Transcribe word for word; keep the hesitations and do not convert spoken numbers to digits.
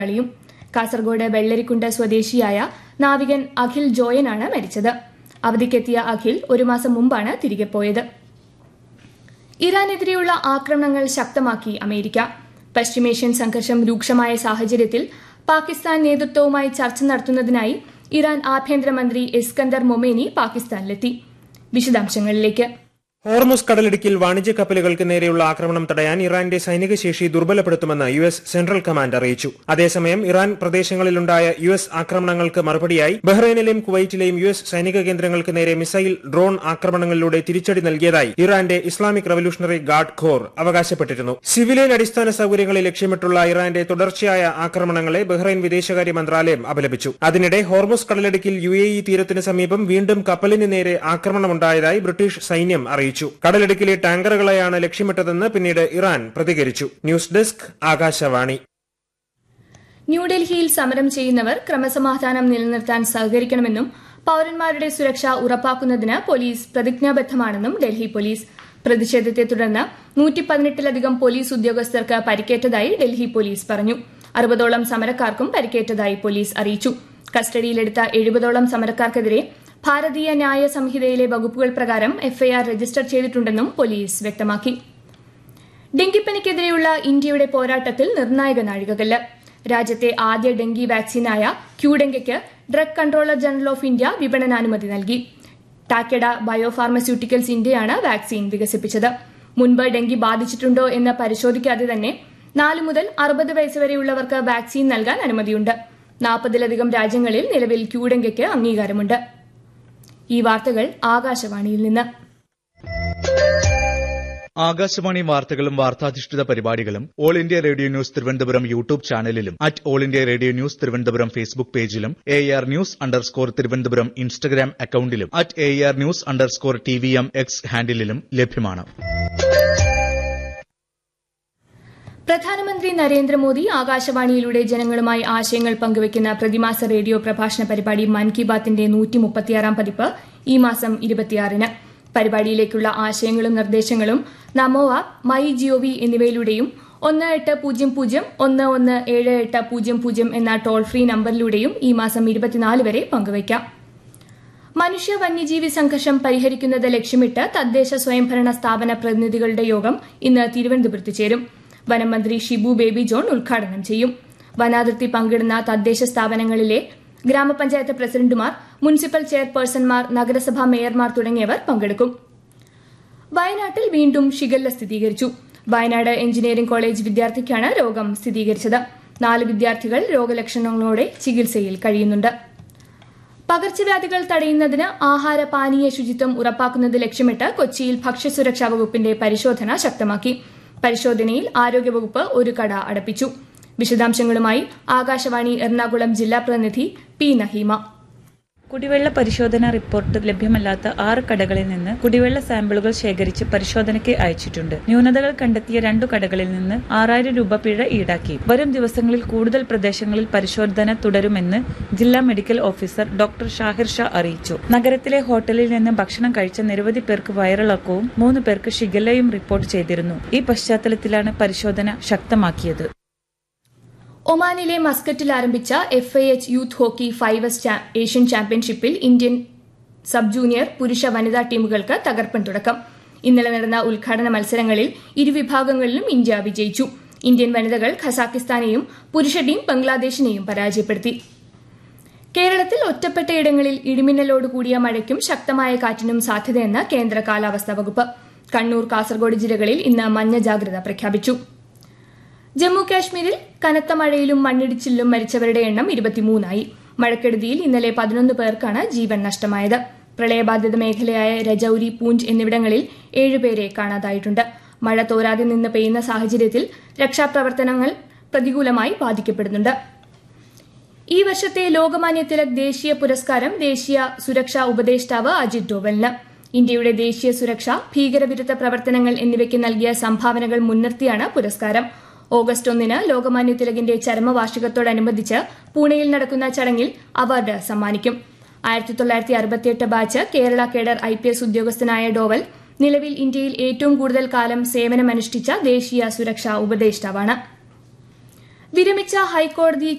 ളിയും കാസർഗോഡ് വെള്ളരിക്കുണ്ട് സ്വദേശിയായ നാവികൻ അഖിൽ ജോയനാണ് മരിച്ചത്. അവധിക്കെത്തിയ അഖിൽ ഒരു മാസം മുമ്പാണ് തിരികെ പോയത്. ഇറാനെതിരെയുള്ള ആക്രമണങ്ങൾ ശക്തമാക്കി അമേരിക്ക. പശ്ചിമേഷ്യൻ സംഘർഷം രൂക്ഷമായ സാഹചര്യത്തിൽ പാകിസ്ഥാൻ നേതൃത്വവുമായി ചർച്ച നടത്തുന്നതിനായി ഇറാൻ ആഭ്യന്തരമന്ത്രി ഇസ്കന്ദർ മൊമേനി പാകിസ്ഥാനിലെത്തി. വിശദാംശങ്ങളിലേക്ക്. ഹോർമുസ് കടലിടുക്കിൽ വാണിജ്യ കപ്പലുകൾക്ക് നേരെയുള്ള ആക്രമണം തടയാൻ ഇറാന്റെ സൈനിക ശേഷി ദുർബലപ്പെടുത്തുമെന്ന് യു എസ് സെൻട്രൽ കമാൻഡ് അറിയിച്ചു. അതേസമയം ഇറാൻ പ്രദേശങ്ങളിലുണ്ടായ യു എസ് ആക്രമണങ്ങൾക്ക് മറുപടിയായി ബഹ്റൈനിലെയും കുവൈറ്റിലെയും യു എസ് സൈനിക കേന്ദ്രങ്ങൾക്ക് നേരെ മിസൈൽ, ഡ്രോൺ ആക്രമണങ്ങളിലൂടെ തിരിച്ചടി നൽകിയതായി ഇറാന്റെ Islamic revolutionary guard Khor അവകാശപ്പെട്ടിരുന്നു. Civilian അടിസ്ഥാന സൌകര്യങ്ങളെ ലക്ഷ്യമിട്ടുള്ള ഇറാന്റെ തുടർച്ചയായ ആക്രമണങ്ങളെ ബഹ്റൈൻ വിദേശകാര്യ മന്ത്രാലയം അപലപിച്ചു. അതിനിടെ ഹോർമുസ് കടലിടുക്കിൽ യു എ ഇ തീരത്തിന് സമീപം വീണ്ടും കപ്പലിന് നേരെ ആക്രമണമുണ്ടായതായി ബ്രിട്ടീഷ് സൈന്യം അറിയിച്ചു. കടലിടുക്കിലെ ടാങ്കറുകളെയാണ് ലക്ഷ്യമിട്ടതെന്ന് പിന്നീട് ഇറാൻ പ്രതികരിച്ചു. News desk, Akashvani. ന്യൂഡൽഹിയിൽ സമരം ചെയ്യുന്നവർ ക്രമസമാധാനം നിലനിർത്താൻ സഹകരിക്കണമെന്നും പൌരന്മാരുടെ സുരക്ഷ ഉറപ്പാക്കുന്നതിന് പോലീസ് പ്രതിജ്ഞാബദ്ധമാണെന്നും ഡൽഹി പോലീസ്. പ്രതിഷേധത്തെ തുടർന്ന് നൂറ്റി പതിനെട്ടിലധികം പോലീസ് ഉദ്യോഗസ്ഥർക്ക് പരിക്കേറ്റതായി ഡൽഹി പോലീസ് പറഞ്ഞു. അറുപതോളം സമരക്കാർക്കും പരിക്കേറ്റതായി പോലീസ് അറിയിച്ചു. കസ്റ്റഡിയിലെടുത്ത എഴുപതോളം സമരക്കാർക്കെതിരെ ഭാരതീയ ന്യായ സംഹിതയിലെ വകുപ്പുകൾ പ്രകാരം എഫ്ഐആർ രജിസ്റ്റർ ചെയ്തിട്ടുണ്ടെന്നും പോലീസ് വ്യക്തമാക്കി. ഡെങ്കിപ്പനിക്കെതിരെയുള്ള ഇന്ത്യയുടെ പോരാട്ടത്തിൽ നിർണായക നാഴികകല്ല്. രാജ്യത്തെ ആദ്യ dengue വാക്സിനായ ക്യൂഡെങ്കയ്ക്ക് drug controller general of India വിപണനാനുമതി നൽകി. ടാക്കഡ ബയോഫാർമസ്യൂട്ടിക്കൽസ് ഇന്ത്യയാണ് വാക്സിൻ വികസിപ്പിച്ചത്. മുൻപ് ഡെങ്കി ബാധിച്ചിട്ടുണ്ടോ എന്ന് പരിശോധിക്കാതെ തന്നെ നാല് മുതൽ അറുപത് വയസ്സ് വരെയുള്ളവർക്ക് വാക്സിൻ നൽകാൻ അനുമതിയുണ്ട്. നാൽപ്പതിലധികം രാജ്യങ്ങളിൽ നിലവിൽ ക്യൂഡെങ്കയ്ക്ക് അംഗീകാരമുണ്ട്. ഈ വാർത്തകൾ ആകാശവാണിയിൽ നിന്ന്. ആകാശവാണി വാർത്തകളും വാർത്താധിഷ്ഠിത പരിപാടികളും all India radio news Thiruvananthapuram YouTube ചാനലിലും at all India radio news Thiruvananthapuram Facebook പേജിലും A R news underscore Thiruvananthapuram Instagram അക്കൌണ്ടിലും at A R news underscore T V M X ഹാൻഡിലും ലഭ്യമാണ്. പ്രധാനമന്ത്രി നരേന്ദ്രമോദി ആകാശവാണിയിലൂടെ ജനങ്ങളുമായി ആശയങ്ങൾ പങ്കുവയ്ക്കുന്ന പ്രതിമാസ റേഡിയോ പ്രഭാഷണ പരിപാടി മൻ കി ബാത്തിന്റെ നൂറ്റി മുപ്പത്തിയാറാം പതിപ്പ് ഈ മാസം ഇരുപത്തിയാറിന്. പരിപാടിയിലേക്കുള്ള ആശയങ്ങളും നിർദ്ദേശങ്ങളും നമോ ആപ്പ്, മൈ ജിഒവി എന്നിവയിലൂടെയും ഒന്ന് എട്ട് പൂജ്യം പൂജ്യം ഒന്ന് ഒന്ന് ഏഴ് എട്ട് പൂജ്യം പൂജ്യം എന്ന ടോൾ ഫ്രീ നമ്പറിലൂടെയും ഈ മാസം ഇരുപത്തിനാല് വരെ പങ്കുവയ്ക്കാം. മനുഷ്യ വന്യജീവി സംഘർഷം പരിഹരിക്കുന്നത് ലക്ഷ്യമിട്ട് തദ്ദേശ സ്വയംഭരണ സ്ഥാപന പ്രതിനിധികളുടെ യോഗം ഇന്ന് തിരുവനന്തപുരത്ത് ചേരും. വനമന്ത്രി ഷിബു ബേബി ജോൺ ഉദ്ഘാടനം ചെയ്യും. വനാതിർത്തി പങ്കിടുന്ന തദ്ദേശ സ്ഥാപനങ്ങളിലെ ഗ്രാമപഞ്ചായത്ത് പ്രസിഡന്റുമാർ, മുനിസിപ്പൽ ചെയർപേഴ്സൺമാർ, നഗരസഭാ മേയർമാർ തുടങ്ങിയവർ പങ്കെടുക്കും. വയനാട്ടിൽ വീണ്ടും ഷിഗല്ല സ്ഥിരീകരിച്ചു. വയനാട് എഞ്ചിനീയറിംഗ് കോളേജ് വിദ്യാർത്ഥിക്കാണ് രോഗം സ്ഥിരീകരിച്ചത്. നാല് വിദ്യാർത്ഥികൾ രോഗലക്ഷണങ്ങളോടെ ചികിത്സയിൽ കഴിയുന്നുണ്ട്. പകർച്ചവ്യാധികൾ തടയുന്നതിന് ആഹാര പാനീയ ശുചിത്വം ഉറപ്പാക്കുന്നത് ലക്ഷ്യമിട്ട് കൊച്ചിയിൽ ഭക്ഷ്യസുരക്ഷാ വകുപ്പിന്റെ പരിശോധന ശക്തമാക്കി. പരിശോധനയിൽ ആരോഗ്യവകുപ്പ് ഒരു കട അടപ്പിച്ചു. വിശദാംശങ്ങളുമായി ആകാശവാണി എറണാകുളം ജില്ലാ പ്രതിനിധി പി നഹീമ. കുടിവെള്ള പരിശോധന റിപ്പോർട്ട് ലഭ്യമല്ലാത്ത ആറ് കടകളിൽ നിന്ന് കുടിവെള്ള സാമ്പിളുകൾ ശേഖരിച്ച് പരിശോധനയ്ക്ക് അയച്ചിട്ടുണ്ട്. ന്യൂനതകൾ കണ്ടെത്തിയ രണ്ടു കടകളിൽ നിന്ന് ആറായിരം രൂപ പിഴ ഈടാക്കി. വരും ദിവസങ്ങളിൽ കൂടുതൽ പ്രദേശങ്ങളിൽ പരിശോധന തുടരുമെന്ന് ജില്ലാ medical officer doctor Shahir Shah അറിയിച്ചു. നഗരത്തിലെ ഹോട്ടലിൽ നിന്ന് ഭക്ഷണം കഴിച്ച നിരവധി പേർക്ക് വയറിളക്കവും മൂന്ന് പേർക്ക് ഷിഗല്ലയും റിപ്പോർട്ട് ചെയ്തിരുന്നു. ഈ പശ്ചാത്തലത്തിലാണ് പരിശോധന ശക്തമാക്കിയത്. ഒമാനിലെ മസ്കറ്റിൽ ആരംഭിച്ച F I H youth hockey fives Asian ചാമ്പ്യൻഷിപ്പിൽ ഇന്ത്യൻ സബ് ജൂനിയർ പുരുഷ വനിതാ ടീമുകൾക്ക് തകർപ്പൻ തുടക്കം. ഇന്നലെ നടന്ന ഉദ്ഘാടന മത്സരങ്ങളിൽ ഇരുവിഭാഗങ്ങളിലും ഇന്ത്യ വിജയിച്ചു. ഇന്ത്യൻ വനിതകൾ ഖസാക്കിസ്ഥാനെയും പുരുഷ ടീം ബംഗ്ലാദേശിനെയും പരാജയപ്പെടുത്തി. കേരളത്തിൽ ഒറ്റപ്പെട്ടയിടങ്ങളിൽ ഇടിമിന്നലോടുകൂടിയ മഴയ്ക്കും ശക്തമായ കാറ്റിനും സാധ്യതയെന്ന് കേന്ദ്ര കാലാവസ്ഥാ വകുപ്പ്. കണ്ണൂർ, കാസർഗോഡ് ജില്ലകളിൽ ഇന്ന് മഞ്ഞ ജാഗ്രത പ്രഖ്യാപിച്ചു. ജമ്മു കാശ്മീരിൽ കനത്ത മഴയിലും മണ്ണിടിച്ചിലും മരിച്ചവരുടെ എണ്ണം ഇരുപത്തിമൂന്നായി. മഴക്കെടുതിയിൽ ഇന്നലെ പതിനൊന്ന് പേർക്കാണ് ജീവൻ നഷ്ടമായത്. പ്രളയബാധിത മേഖലയായ രജൌരി, പൂഞ്ച് എന്നിവിടങ്ങളിൽ ഏഴുപേരെ കാണാതായിട്ടുണ്ട്. മഴ തോരാതെ നിന്ന് പെയ്യുന്ന സാഹചര്യത്തിൽ രക്ഷാപ്രവർത്തനങ്ങൾ പ്രതികൂലമായി ബാധിക്കപ്പെടുന്നുണ്ട്. ഈ വർഷത്തെ ലോകമാന്യ തിലക് ദേശീയ പുരസ്കാരം ദേശീയ സുരക്ഷാ ഉപദേഷ്ടാവ് അജിത് ഡോവലിന്. ഇന്ത്യയുടെ ദേശീയ സുരക്ഷ, ഭീകരവിരുദ്ധ പ്രവർത്തനങ്ങൾ എന്നിവയ്ക്ക് നൽകിയ സംഭാവനകൾ മുൻനിർത്തിയാണ് പുരസ്കാരം. ഓഗസ്റ്റ് ഒന്നിന് ലോകമാന്യ തിലകിന്റെ ചരമവാർഷികത്തോടനുബന്ധിച്ച് പൂനെയിൽ നടക്കുന്ന ചടങ്ങിൽ അവാർഡ് സമ്മാനിക്കും. ആയിരത്തി തൊള്ളായിരത്തി അറുപത്തിയെട്ട് batch Kerala cadre I P S ഉദ്യോഗസ്ഥനായ ഡോവൽ നിലവിൽ ഇന്ത്യയിൽ ഏറ്റവും കൂടുതൽ കാലം സേവനമനുഷ്ഠിച്ച ദേശീയ സുരക്ഷാ ഉപദേഷ്ടാവാണ്. വിരമിച്ച ഹൈക്കോടതി